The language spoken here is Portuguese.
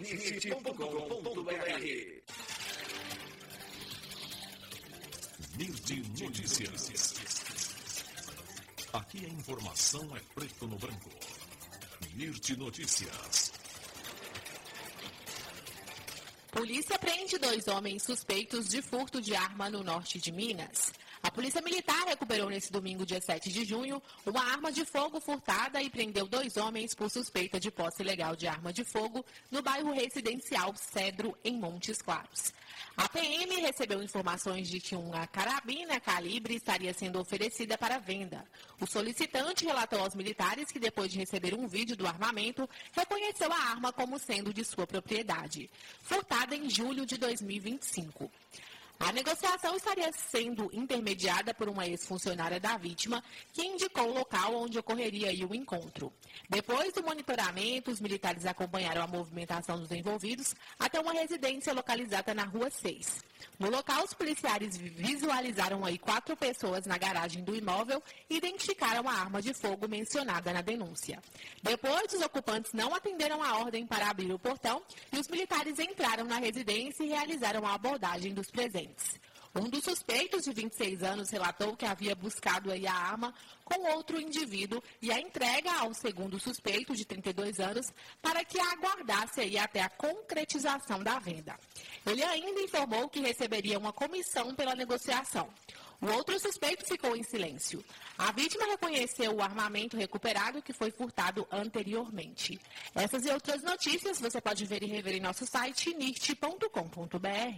NIRT Notícias. Aqui a informação é preto no branco. NIRT Notícias. Polícia prende 2 homens suspeitos de furto de arma no norte de Minas. A Polícia Militar recuperou nesse domingo, dia 7 de junho, uma arma de fogo furtada e prendeu 2 homens por suspeita de posse ilegal de arma de fogo no bairro residencial Cedro, em Montes Claros. A PM recebeu informações de que uma carabina calibre estaria sendo oferecida para venda. O solicitante relatou aos militares que, depois de receber um vídeo do armamento, reconheceu a arma como sendo de sua propriedade, furtada em julho de 2025. A negociação estaria sendo intermediada por uma ex-funcionária da vítima, que indicou o local onde ocorreria o encontro. Depois do monitoramento, os militares acompanharam a movimentação dos envolvidos até uma residência localizada na Rua 6. No local, os policiais visualizaram 4 pessoas na garagem do imóvel e identificaram a arma de fogo mencionada na denúncia. Depois, os ocupantes não atenderam a ordem para abrir o portão e os militares entraram na residência e realizaram a abordagem dos presentes. Um dos suspeitos, de 26 anos, relatou que havia buscado a arma com outro indivíduo e a entrega ao segundo suspeito, de 32 anos, para que a aguardasse até a concretização da venda. Ele ainda informou que receberia uma comissão pela negociação. O outro suspeito ficou em silêncio. A vítima reconheceu o armamento recuperado que foi furtado anteriormente. Essas e outras notícias você pode ver e rever em nosso site nirt.com.br.